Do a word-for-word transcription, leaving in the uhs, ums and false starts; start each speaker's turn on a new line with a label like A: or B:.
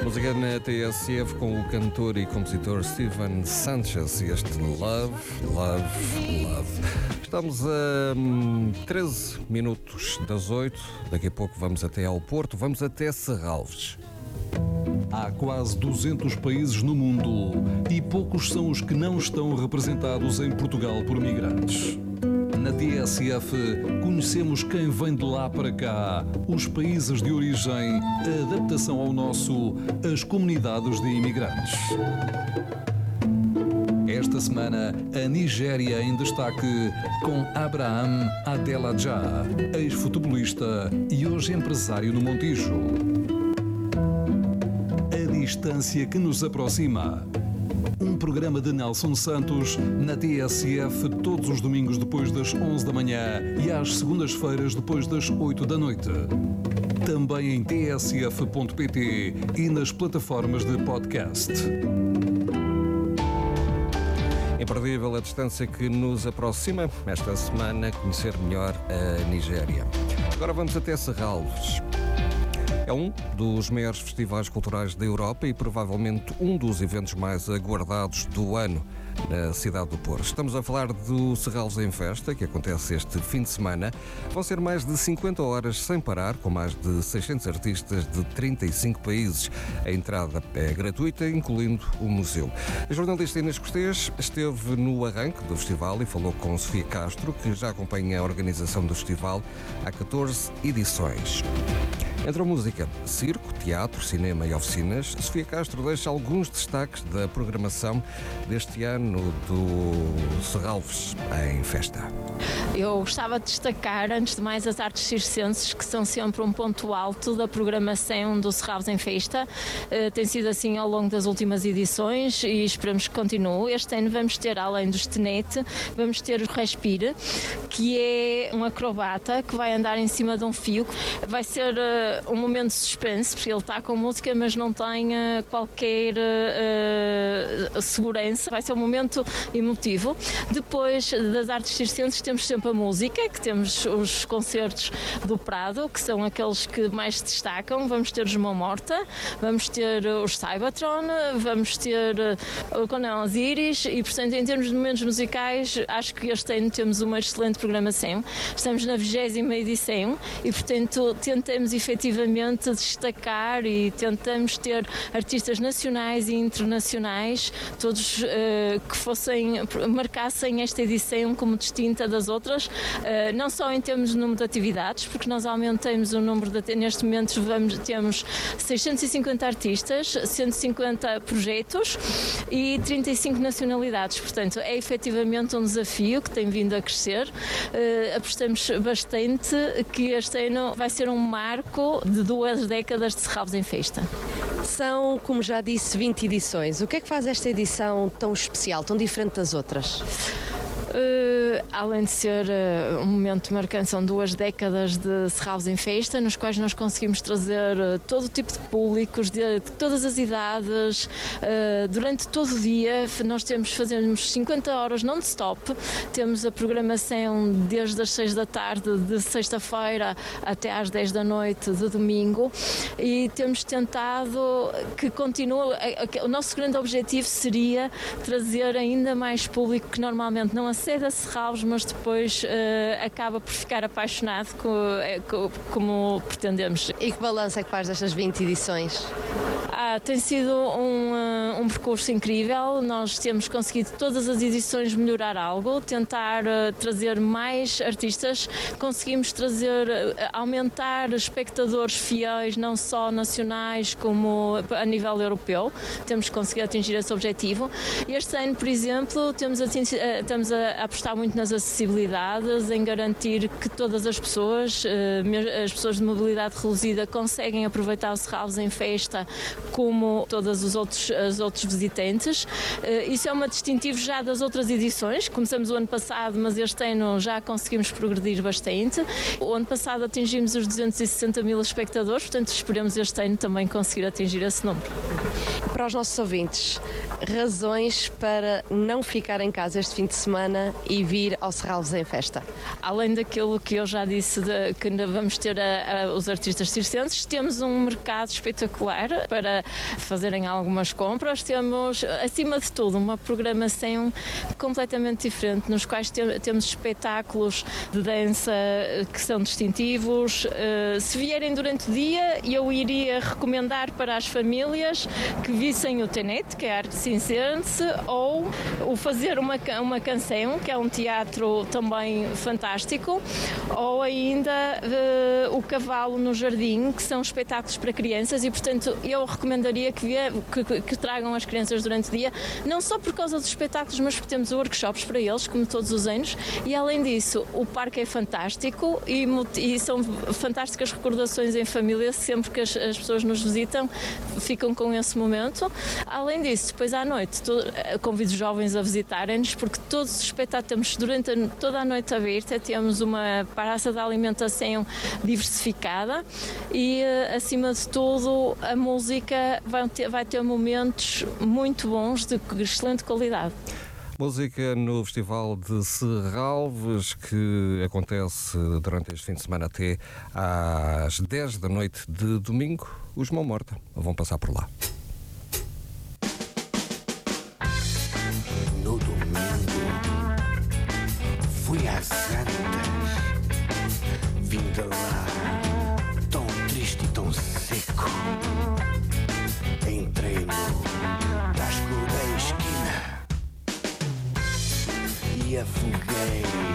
A: Música na T S F com o cantor e compositor Steven Sanchez e este Love, Love, Love. Estamos a hum, treze minutos das oito, daqui a pouco vamos até ao Porto, vamos até Serralves.
B: Há quase duzentos países no mundo e poucos são os que não estão representados em Portugal por migrantes. Na T S F conhecemos quem vem de lá para cá, os países de origem, a adaptação ao nosso, as comunidades de imigrantes. Esta semana, a Nigéria em destaque com Abraham Adelaja, ex-futebolista e hoje empresário no Montijo. A distância que nos aproxima. Um programa de Nelson Santos na T S F todos os domingos depois das onze da manhã e às segundas-feiras depois das oito da noite. Também em t s f ponto p t e nas plataformas de podcast.
A: Imperdível a distância que nos aproxima. Esta semana, conhecer melhor a Nigéria. Agora vamos até Serralves. É um dos maiores festivais culturais da Europa e provavelmente um dos eventos mais aguardados do ano na cidade do Porto. Estamos a falar do Serralves em Festa, que acontece este fim de semana. Vão ser mais de cinquenta horas sem parar, com mais de seiscentos artistas de trinta e cinco países. A entrada é gratuita, incluindo o museu. A jornalista Inês Cortês esteve no arranque do festival e falou com Sofia Castro, que já acompanha a organização do festival há catorze edições. Entre a música, circo, teatro, cinema e oficinas, Sofia Castro deixa alguns destaques da programação deste ano do Serralves em Festa.
C: Eu gostava de destacar, antes de mais, as artes circenses, que são sempre um ponto alto da programação do Serralves em Festa. Uh, tem sido assim ao longo das últimas edições e esperamos que continue. Este ano vamos ter, além do Stenete, vamos ter o Respire, que é um acrobata que vai andar em cima de um fio. Vai ser uh, um momento de suspense, porque ele está com música, mas não tem uh, qualquer uh, segurança. Vai ser um momento emotivo. Depois das artes circenses temos sempre a música, que temos os concertos do Prado, que são aqueles que mais se destacam. Vamos ter os Mão Morta, vamos ter os Cybertron, vamos ter o Conan Osiris e, portanto, em termos de momentos musicais, acho que este ano temos uma excelente programação. Estamos na vigésima edição e, portanto, tentamos efetivamente destacar e tentamos ter artistas nacionais e internacionais, todos uh, que fossem, marcassem esta edição como distinta das outras, uh, não só em termos de número de atividades, porque nós aumentamos o número de, neste momento vamos, temos seiscentos e cinquenta artistas, cento e cinquenta projetos e trinta e cinco nacionalidades, portanto é efetivamente um desafio que tem vindo a crescer. Uh, apostamos bastante que este ano vai ser um marco de duas décadas de Serralves em Festa.
D: São, como já disse, vinte edições. O que é que faz esta edição tão especial, tão diferente das outras?
C: Uh, além de ser uh, um momento marcante, são duas décadas de Serralves em Festa, nos quais nós conseguimos trazer uh, todo tipo de públicos, de, de todas as idades, uh, durante todo o dia. Nós temos, fazemos cinquenta horas non-stop, temos a programação desde as seis da tarde de sexta-feira até às dez da noite de domingo e temos tentado que continue. O nosso grande objetivo seria trazer ainda mais público que normalmente não acede a Serralves, mas depois uh, acaba por ficar apaixonado com, com, como pretendemos.
D: E que balanço é que faz destas vinte edições?
C: Ah, tem sido um, uh, um percurso incrível. Nós temos conseguido todas as edições melhorar algo, tentar uh, trazer mais artistas, conseguimos trazer, uh, aumentar espectadores fiéis, não só nacionais como a nível europeu. Temos conseguido atingir esse objetivo. Este ano, por exemplo, temos atingi- uh, estamos a a apostar muito nas acessibilidades, em garantir que todas as pessoas, as pessoas de mobilidade reduzida, conseguem aproveitar o Serralves em Festa como todos os outros, os outros visitantes. Isso é uma distintivo já das outras edições. Começamos o ano passado, mas este ano já conseguimos progredir bastante. O ano passado atingimos os duzentos e sessenta mil espectadores, portanto esperamos este ano também conseguir atingir esse número.
D: Para os nossos ouvintes, razões para não ficar em casa este fim de semana e vir ao Serralves em Festa?
C: Além daquilo que eu já disse, de, que ainda vamos ter a, a, os artistas circenses, temos um mercado espetacular para fazerem algumas compras. Temos, acima de tudo, uma programação completamente diferente, nos quais te, temos espetáculos de dança que são distintivos. Uh, se vierem durante o dia, eu iria recomendar para as famílias que vissem o Tenete, que é a arte circense, ou o fazer uma, uma canção, que é um teatro também fantástico, ou ainda uh, o Cavalo no Jardim, que são espetáculos para crianças, e portanto eu recomendaria que, via, que, que tragam as crianças durante o dia, não só por causa dos espetáculos, mas porque temos workshops para eles, como todos os anos, e além disso o parque é fantástico e, e são fantásticas recordações em família, sempre que as, as pessoas nos visitam ficam com esse momento. Além disso, depois à noite to, convido os jovens a visitarem-nos, porque todos os espetáculos temos durante a, toda a noite aberta, temos uma praça de alimentação diversificada e acima de tudo a música vai ter, vai ter momentos muito bons de excelente qualidade.
A: Música no Festival de Serralves, que acontece durante este fim de semana até às dez da noite de domingo. Os Mão Morta vão passar por lá.
E: No domingo fui às Antas, vim de lá tão triste e tão seco. Entrei no Tasco da esquina e afoguei